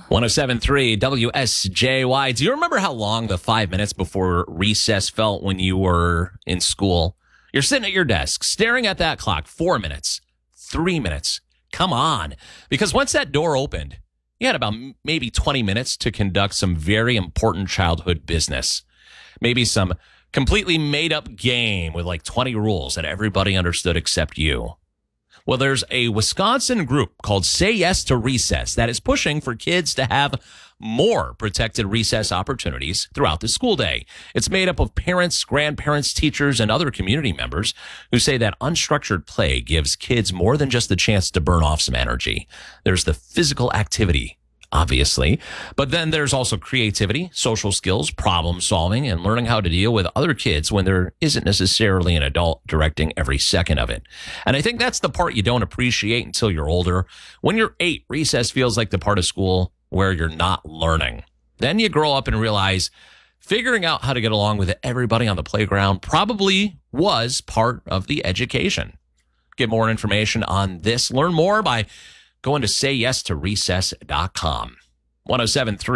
107.3 WSJY. Do you remember how long the 5 minutes before recess felt when you were in school? You're sitting at your desk, staring at that clock. 4 minutes, 3 minutes. Come on. Because once that door opened, you had about maybe 20 minutes to conduct some very important childhood business. Maybe some completely made up game with like 20 rules that everybody understood except you. Well, there's a Wisconsin group called Say Yes to Recess that is pushing for kids to have more protected recess opportunities throughout the school day. It's made up of parents, grandparents, teachers, and other community members who say that unstructured play gives kids more than just the chance to burn off some energy. There's the physical activity, obviously, but then there's also creativity, social skills, problem solving, and learning how to deal with other kids when there isn't necessarily an adult directing every second of it. And I think that's the part you don't appreciate until you're older. When you're 8, recess feels like the part of school where you're not learning. Then you grow up and realize figuring out how to get along with everybody on the playground probably was part of the education. Get more information on this. Learn more by going to sayyesToRecess.com. 107.3